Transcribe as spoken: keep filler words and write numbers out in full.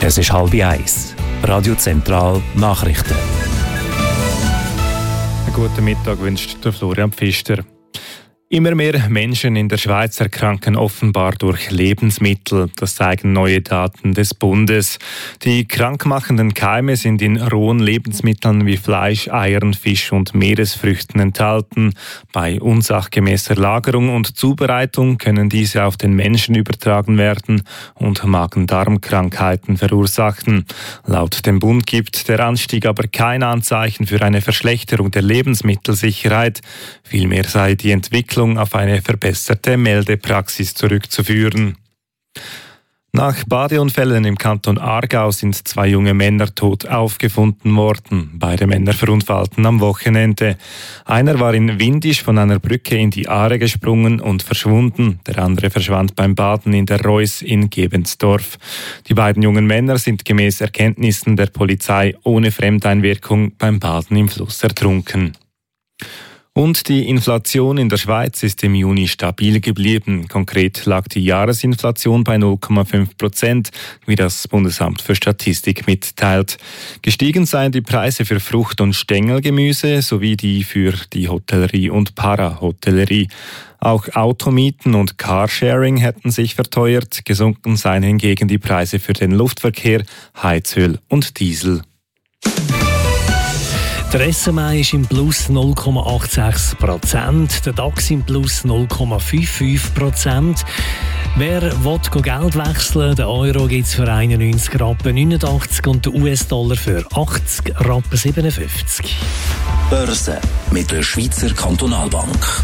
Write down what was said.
Es ist halb eins. Radio Zentral Nachrichten. Einen guten Mittag wünscht der Florian Pfister. Immer mehr Menschen in der Schweiz erkranken offenbar durch Lebensmittel. Das zeigen neue Daten des Bundes. Die krankmachenden Keime sind in rohen Lebensmitteln wie Fleisch, Eiern, Fisch und Meeresfrüchten enthalten. Bei unsachgemäßer Lagerung und Zubereitung können diese auf den Menschen übertragen werden und Magen-Darm-Krankheiten verursachen. Laut dem Bund gibt der Anstieg aber kein Anzeichen für eine Verschlechterung der Lebensmittelsicherheit. Vielmehr sei die Entwicklung auf eine verbesserte Meldepraxis zurückzuführen. Nach Badeunfällen im Kanton Aargau sind zwei junge Männer tot aufgefunden worden. Beide Männer verunfallten am Wochenende. Einer war in Windisch von einer Brücke in die Aare gesprungen und verschwunden. Der andere verschwand beim Baden in der Reuss in Gebensdorf. Die beiden jungen Männer sind gemäß Erkenntnissen der Polizei ohne Fremdeinwirkung beim Baden im Fluss ertrunken. Und die Inflation in der Schweiz ist im Juni stabil geblieben. Konkret lag die Jahresinflation bei null Komma fünf Prozent, wie das Bundesamt für Statistik mitteilt. Gestiegen seien die Preise für Frucht- und Stängelgemüse sowie die für die Hotellerie und Parahotellerie. Auch Automieten und Carsharing hätten sich verteuert. Gesunken seien hingegen die Preise für den Luftverkehr, Heizöl und Diesel. Der S M I ist im Plus null Komma sechsundachtzig Prozent, der DAX im Plus null Komma fünfundfünfzig Prozent. Wer will Geld wechseln, den Euro gibt es für einundneunzig Rappen neunundachtzig und den U S-Dollar für achtzig Rappen siebenundfünfzig. Börse mit der Schweizer Kantonalbank.